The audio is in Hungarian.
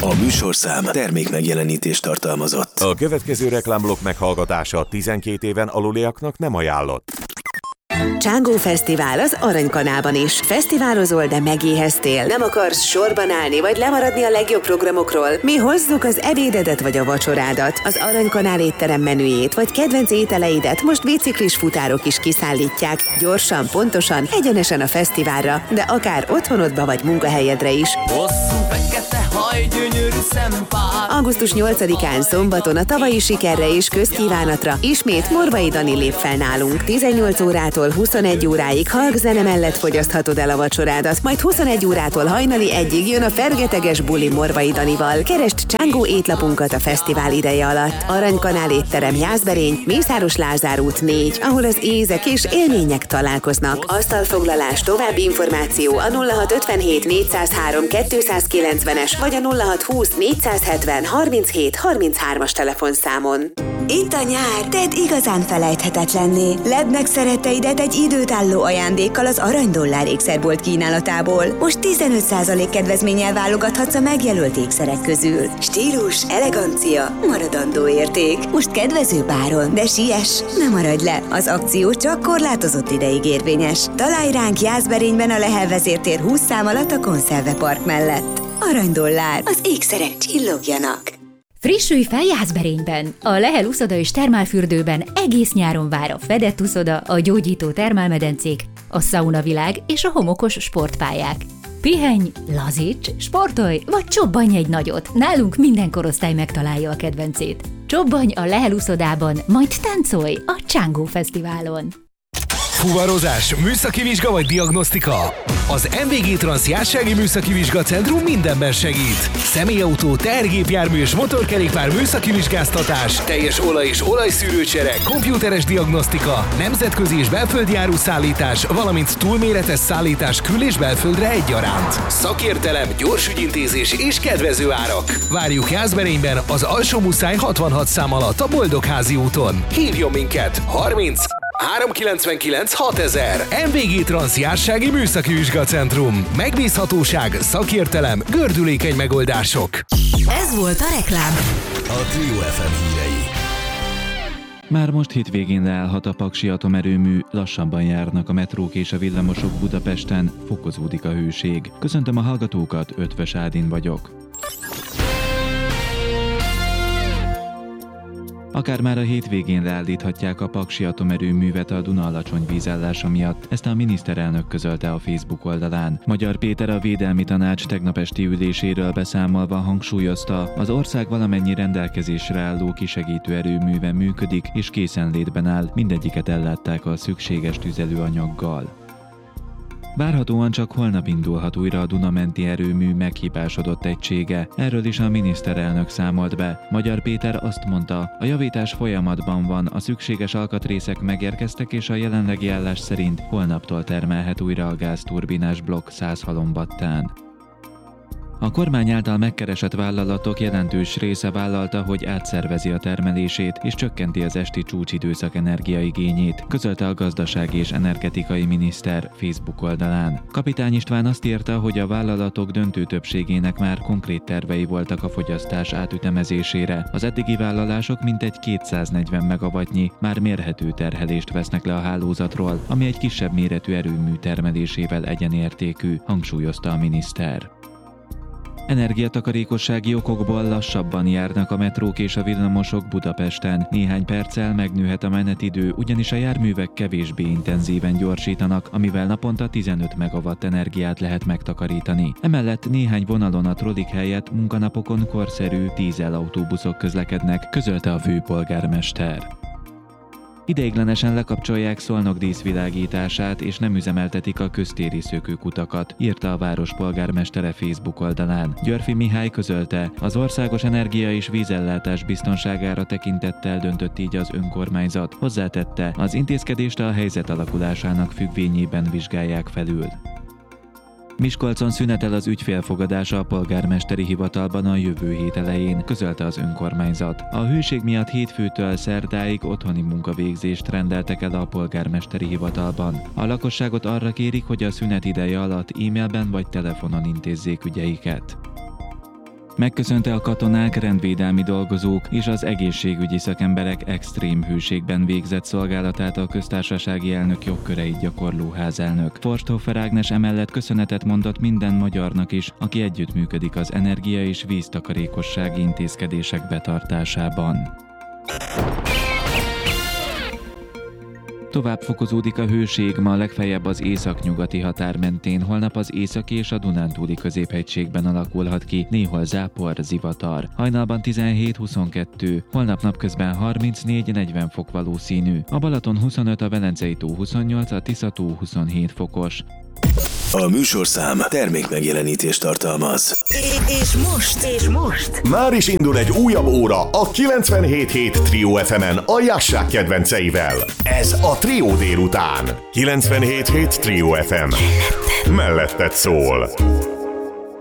A műsorszám termék megjelenítést tartalmazott. A következő reklámblokk meghallgatása 12 éven aluliaknak nem ajánlott. Csángó Fesztivál az Aranykanálban is. Fesztiválozol, de megéheztél. Nem akarsz sorban állni, vagy lemaradni a legjobb programokról? Mi hozzuk az ebédedet vagy a vacsorádat. Az Aranykanál étterem menüjét, vagy kedvenc ételeidet most biciklis futárok is kiszállítják. Gyorsan, pontosan, egyenesen a fesztiválra, de akár otthonodba vagy munkahelyedre is. Hosszú fekete haj, gyönyörű szempár. Augusztus 8-án szombaton a tavalyi sikerre és közkívánatra ismét Morvai Dani lép fel nálunk. 18 órától 21 óráig hallgzene mellett fogyaszthatod el a vacsorádat, majd 21 órától hajnali 1-ig jön a fergeteges buli Morvai Danival. Keresd Csángó étlapunkat a fesztivál ideje alatt. Aranykanál étterem, Jászberény, Mészáros Lázár út 4, ahol az ízek és élmények találkoznak. Asztalfoglalás, további információ a 0657 403 290-es vagy a 0620 470 37 33-as telefonszámon. Itt a nyár, tedd igazán felejthetetlenné. Ledd meg szeretteidet egy időtálló ajándékkal az Aranydollár ékszerbolt kínálatából. Most 15% kedvezménnyel válogathatsz a megjelölt ékszerek közül. Stílus, elegancia, maradandó érték. Most kedvező áron, de siess, ne maradj le. Az akció csak korlátozott ideig érvényes. Találj ránk Jászberényben a Lehel vezértér 20 szám alatt a Konszerve Park mellett. Aranydollár, az ékszerek csillogjanak. Frissülj fel Jászberényben! A Lehel uszoda és termálfürdőben egész nyáron vár a fedett uszoda, a gyógyító termálmedencék, a szaunavilág és a homokos sportpályák. Pihenj, lazíts, sportolj, vagy csobbanj egy nagyot! Nálunk minden korosztály megtalálja a kedvencét. Csobbanj a Lehel uszodában, majd táncolj a Csángó Fesztiválon! Fuvarozás, műszaki vizsga vagy diagnosztika? Az MVG Transz Jársági Műszaki Vizsgacentrum mindenben segít. Személyautó, tehergépjármű és motorkerékpár műszaki vizsgáztatás, teljes olaj- és olajszűrőcsere, komputeres diagnosztika, nemzetközi és belföldi áruszállítás, valamint túlméretes szállítás kül- és belföldre egyaránt. Szakértelem, gyors ügyintézés és kedvező árak. Várjuk Jászberényben az Alsó-Muszáj 66 szám alatt a Boldogházi úton. Hívjon minket! 30 399 6000. MVG Transz Jársági Műszaki Vizsgacentrum. Megbízhatóság, szakértelem, gördülékeny megoldások. Ez volt a reklám. A Trio FM hírei. Már most hétvégén leállhat a Paksi atomerőmű, lassabban járnak a metrók és a villamosok Budapesten, fokozódik a hőség. Köszöntöm a hallgatókat, Ötvös Ádin vagyok. Akár már a hétvégén leállíthatják a Paksi atomerőművet a Duna alacsony vízállása miatt, ezt a miniszterelnök közölte a Facebook oldalán. Magyar Péter a Védelmi Tanács tegnap esti üléséről beszámolva hangsúlyozta, az ország valamennyi rendelkezésre álló kisegítő erőműve működik és készenlétben áll, mindegyiket ellátták a szükséges tüzelőanyaggal. Várhatóan csak holnap indulhat újra a Duna-menti erőmű meghibásodott egysége. Erről is a miniszterelnök számolt be. Magyar Péter azt mondta, a javítás folyamatban van, a szükséges alkatrészek megérkeztek és a jelenlegi állás szerint holnaptól termelhet újra a gázturbinás blokk 100 halombattán. A kormány által megkeresett vállalatok jelentős része vállalta, hogy átszervezi a termelését és csökkenti az esti csúcsidőszak energiaigényét, közölte a gazdasági és energetikai miniszter Facebook oldalán. Kapitány István azt írta, hogy a vállalatok döntő többségének már konkrét tervei voltak a fogyasztás átütemezésére. Az eddigi vállalások mintegy 240 megawattnyi, már mérhető terhelést vesznek le a hálózatról, ami egy kisebb méretű erőmű termelésével egyenértékű, hangsúlyozta a miniszter. Energiatakarékossági okokból lassabban járnak a metrók és a villamosok Budapesten. Néhány perccel megnőhet a menetidő, ugyanis a járművek kevésbé intenzíven gyorsítanak, amivel naponta 15 megawatt energiát lehet megtakarítani. Emellett néhány vonalon a trollik helyett munkanapokon korszerű dízelautóbuszok közlekednek, közölte a főpolgármester. Ideiglenesen lekapcsolják Szolnok díszvilágítását és nem üzemeltetik a köztéri szökőkutakat, írta a város polgármestere Facebook oldalán. Györfi Mihály közölte, az országos energia és vízellátás biztonságára tekintettel döntött így az önkormányzat. Hozzátette, az intézkedést a helyzet alakulásának függvényében vizsgálják felül. Miskolcon szünetel az ügyfélfogadása a polgármesteri hivatalban a jövő hét elején, közölte az önkormányzat. A hőség miatt hétfőtől szerdáig otthoni munkavégzést rendeltek el a polgármesteri hivatalban. A lakosságot arra kérik, hogy a szünet ideje alatt e-mailben vagy telefonon intézzék ügyeiket. Megköszönte a katonák, rendvédelmi dolgozók és az egészségügyi szakemberek extrém hőségben végzett szolgálatát a köztársasági elnök jogköreit gyakorló házelnök. Forsthofer Ágnes emellett köszönetet mondott minden magyarnak is, aki együttműködik az energia- és víztakarékossági intézkedések betartásában. Tovább fokozódik a hőség, ma legfeljebb az északnyugati határ mentén, holnap az északi és a Dunántúli középhegységben alakulhat ki, néhol zápor, zivatar. Hajnalban 17-22, holnap napközben 34-40 fok valószínű. A Balaton 25, a Velencei tó 28, a Tisza-tó 27 fokos. A műsorszám termékmegjelenítést tartalmaz. És most. Már is indul egy újabb óra a 97.7 Trio FM-en a Jassák kedvenceivel. Ez a Trio délután. 97.7 Trio FM. Melletted szól.